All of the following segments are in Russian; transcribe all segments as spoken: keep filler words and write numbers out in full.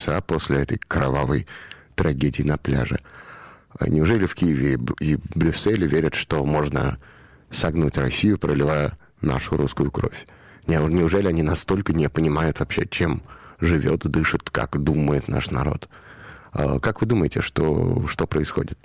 часа после этой кровавой трагедии на пляже. Неужели в Киеве и Брюсселе верят, что можно согнуть Россию, проливая нашу русскую кровь? Неужели они настолько не понимают вообще, чем живет, дышит, как думает наш народ? Как вы думаете, что, что происходит?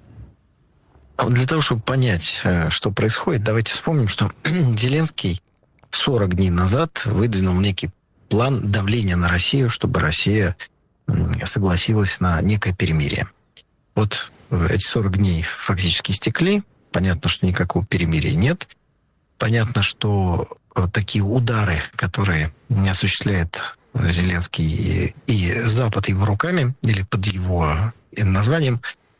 Для того, чтобы понять, что происходит, давайте вспомним, что Зеленский сорок дней назад выдвинул некий план давления на Россию, чтобы Россия согласилась на некое перемирие. Вот эти сорок дней фактически истекли. Понятно, что никакого перемирия нет. Понятно, что такие удары, которые осуществляет Зеленский и Запад его руками, или под его названием,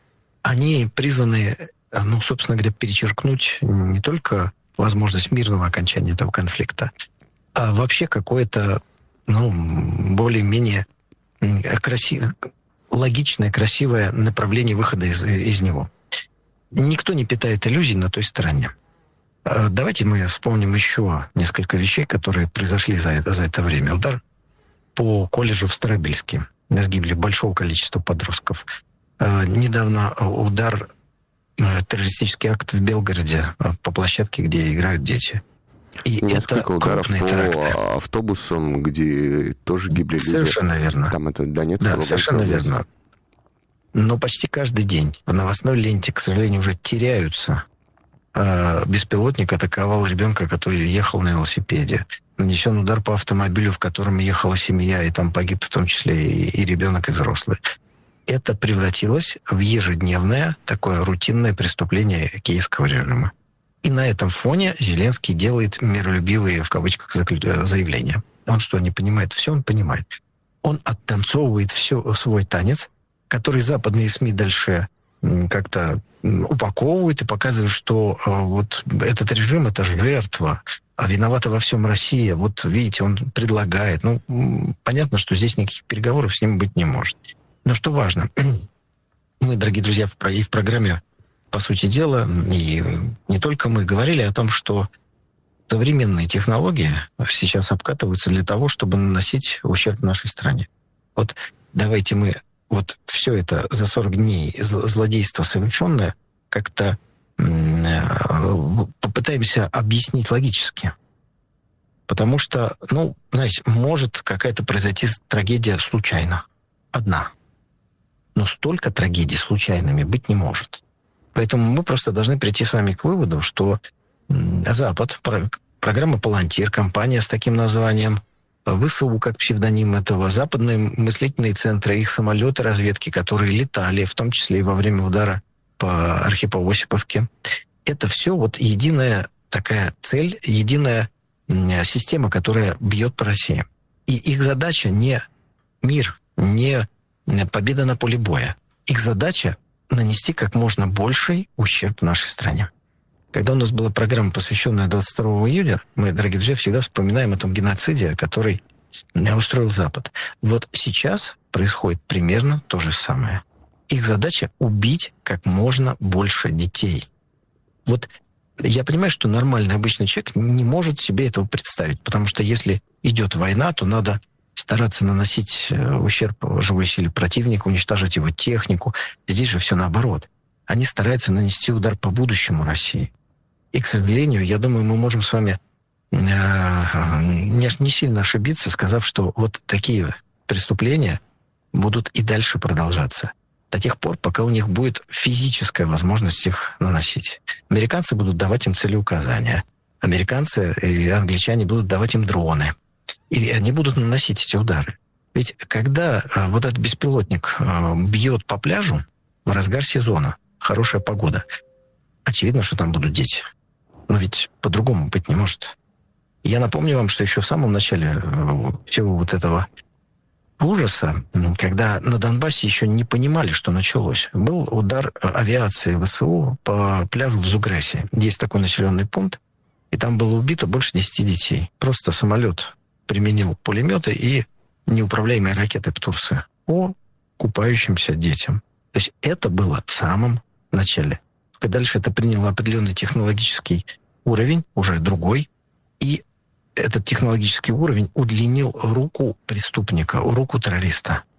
они призваны, ну, собственно говоря, перечеркнуть не только возможность мирного окончания этого конфликта, а вообще какое-то, ну, более-менее красивое, логичное, красивое направление выхода из, из него. Никто не питает иллюзий на той стороне. Давайте мы вспомним еще несколько вещей, которые произошли за это, за это время. Удар по колледжу в Старобельске. С гибели большого количества подростков. Недавно удар, террористический акт в Белгороде по площадке, где играют дети. И несколько это ударов крупные по теракты. Автобусам, где тоже гибли люди. Совершенно верно. Там это Донецк. Да, совершенно верно. Но почти каждый день в новостной ленте, к сожалению, уже теряются. Беспилотник атаковал ребенка, который ехал на велосипеде. Нанесен удар по автомобилю, в котором ехала семья, и там погиб в том числе и, и ребенок, и взрослый. Это превратилось в ежедневное такое рутинное преступление киевского режима. И на этом фоне Зеленский делает миролюбивые, в кавычках, заявления. Он что, не понимает? Все он понимает. Он оттанцовывает все, свой танец, который западные СМИ дальше как-то упаковывают и показывают, что э, вот этот режим — это жертва, а виновата во всем Россия. Вот видите, он предлагает. Ну, понятно, что здесь никаких переговоров с ним быть не может. Но что важно, мы, дорогие друзья, в, и в программе, по сути дела, и не только мы, говорили о том, что современные технологии сейчас обкатываются для того, чтобы наносить ущерб нашей стране. Вот давайте мы вот все это за сорок дней злодейство совершенное как-то попытаемся объяснить логически. Потому что, ну, знаете, может какая-то произойти трагедия случайно. Одна. Но столько трагедий случайными быть не может. Поэтому мы просто должны прийти с вами к выводу, что Запад, программа «Палантир», компания с таким названием, ВСУ как псевдоним этого, западные мыслительные центры, их самолеты разведки, которые летали, в том числе и во время удара по Архипо-Осиповке. Это все вот единая такая цель, единая система, которая бьет по России. И их задача не мир, не победа на поле боя. Их задача нанести как можно больший ущерб нашей стране. Когда у нас была программа, посвященная двадцать второго июля, мы, дорогие друзья, всегда вспоминаем о том геноциде, который устроил Запад. Вот сейчас происходит примерно то же самое. Их задача — убить как можно больше детей. Вот я понимаю, что нормальный обычный человек не может себе этого представить, потому что если идет война, то надо стараться наносить ущерб живой силе противника, уничтожить его технику. Здесь же все наоборот. Они стараются нанести удар по будущему России. И, к сожалению, я думаю, мы можем с вами э, не, не сильно ошибиться, сказав, что вот такие преступления будут и дальше продолжаться. До тех пор, пока у них будет физическая возможность их наносить. Американцы будут давать им целеуказания. Американцы и англичане будут давать им дроны. И они будут наносить эти удары. Ведь когда э, вот этот беспилотник э, бьет по пляжу в разгар сезона, хорошая погода, очевидно, что там будут дети. Но ведь по-другому быть не может. Я напомню вам, что еще в самом начале всего вот этого ужаса, когда на Донбассе еще не понимали, что началось, был удар авиации ВСУ по пляжу в Зугрессе. Есть такой населенный пункт, и там было убито больше десяти детей. Просто самолет применил пулеметы и неуправляемые ракеты «Птурсы» по купающимся детям. То есть это было в самом начале. Дальше это приняло определенный технологический уровень, уже другой, и этот технологический уровень удлинил руку преступника, руку террориста.